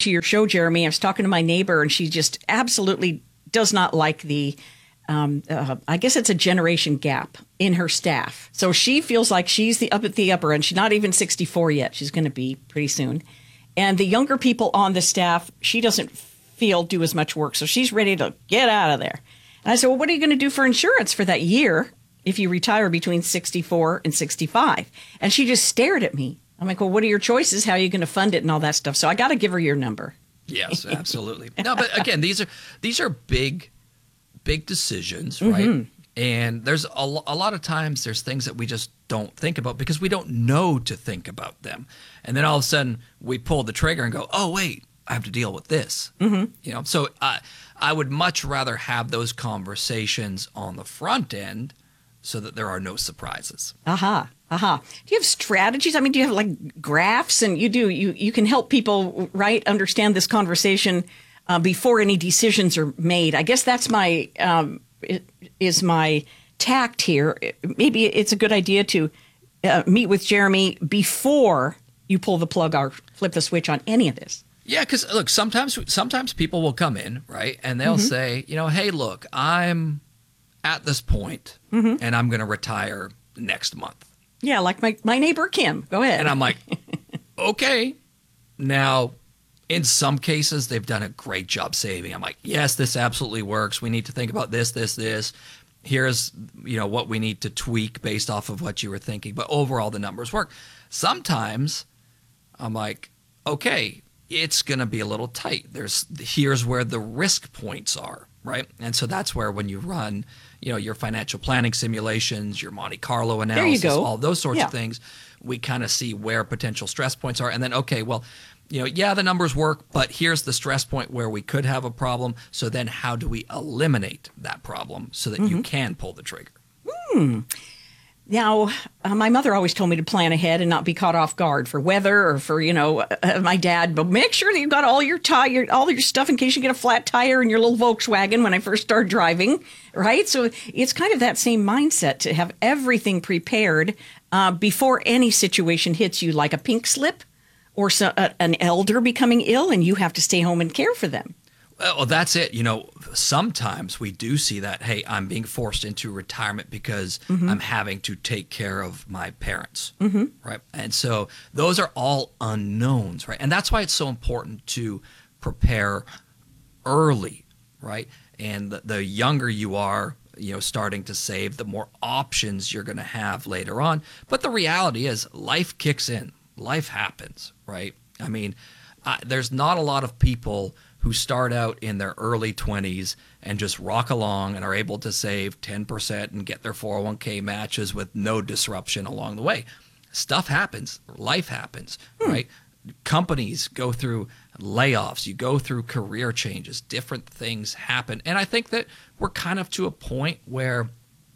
to your show, Jeremy, I was talking to my neighbor, and she just absolutely does not like I guess it's a generation gap in her staff. So she feels like she's up at the upper end. She's not even 64 yet. She's going to be pretty soon. And the younger people on the staff, she doesn't feel do as much work. So she's ready to get out of there. And I said, well, what are you going to do for insurance for that year if you retire between 64 and 65? And she just stared at me. I'm like, well, what are your choices? How are you going to fund it and all that stuff? So I got to give her your number. Yes, absolutely. No, but again, these are big decisions, right? Mm-hmm. And there's a lot of times there's things that we just don't think about because we don't know to think about them. And then all of a sudden we pull the trigger and go, oh, wait, I have to deal with this. Mm-hmm. So I would much rather have those conversations on the front end so that there are no surprises. Aha. Do you have strategies? I mean, do you have like graphs? And you can help people, right, understand this conversation before any decisions are made. I guess that's my tact here. Maybe it's a good idea to meet with Jeremy before you pull the plug or flip the switch on any of this. Yeah, because look, sometimes people will come in, right, and they'll say, hey, look, I'm at this point, and I'm going to retire next month. Yeah, like my neighbor Kim. Go ahead. And I'm like, okay. Now, in some cases, they've done a great job saving. I'm like, yes, this absolutely works. We need to think about this. Here's what we need to tweak based off of what you were thinking. But overall, the numbers work. Sometimes I'm like, okay, it's going to be a little tight. Here's where the risk points are, right? And so that's where when you run, your financial planning simulations, your Monte Carlo analysis, all those sorts of things, we kind of see where potential stress points are. And then, okay, well, the numbers work, but here's the stress point where we could have a problem. So then how do we eliminate that problem so that you can pull the trigger? Now, my mother always told me to plan ahead and not be caught off guard for weather or for, my dad. But make sure that you've got all your stuff in case you get a flat tire in your little Volkswagen when I first started driving, right? So it's kind of that same mindset to have everything prepared before any situation hits you, like a pink slip or an elder becoming ill and you have to stay home and care for them. Well, that's it. Sometimes we do see that, hey, I'm being forced into retirement because I'm having to take care of my parents, right? And so those are all unknowns, right? And that's why it's so important to prepare early, right? And the younger you are, starting to save, the more options you're going to have later on. But the reality is life kicks in. Life happens, right? I mean, there's not a lot of people who start out in their early 20s and just rock along and are able to save 10% and get their 401k matches with no disruption along the way. Stuff happens. Life happens, right? Companies go through layoffs. You go through career changes. Different things happen. And I think that we're kind of to a point where,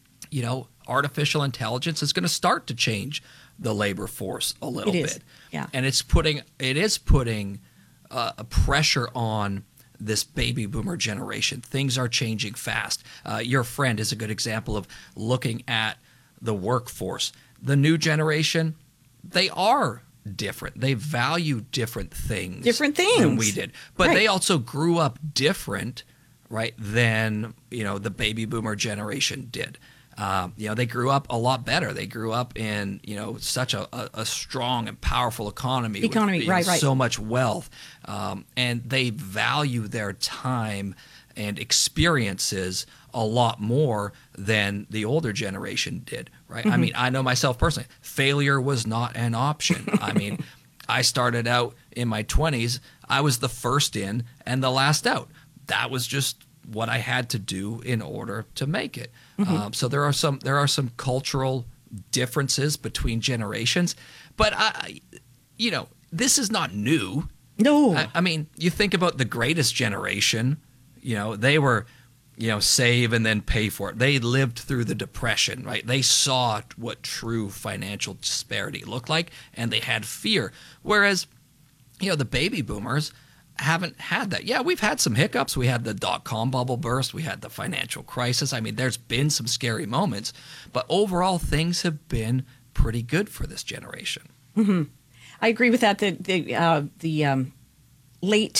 artificial intelligence is going to start to change the labor force a little bit. Yeah. And it is putting a pressure on this baby boomer generation. Things are changing fast. Your friend is a good example of looking at the workforce. The new generation, they are different. They value different things than we did. But they also grew up different, right, than, the baby boomer generation did. They grew up a lot better. They grew up in, such a strong and powerful economy. With so much wealth. And they value their time and experiences a lot more than the older generation did, right? I mean, I know myself personally, failure was not an option. I mean, I started out in my 20s. I was the first in and the last out. That was just what I had to do in order to make it. So there are some cultural differences between generations, but this is not new. No, I mean, you think about the greatest generation. They were, save and then pay for it. They lived through the Depression, right? They saw what true financial disparity looked like, and they had fear. Whereas, the baby boomers haven't had that. Yeah, we've had some hiccups. We had the dot-com bubble burst. We had the financial crisis. I mean, there's been some scary moments, but overall things have been pretty good for this generation. I agree with that. The late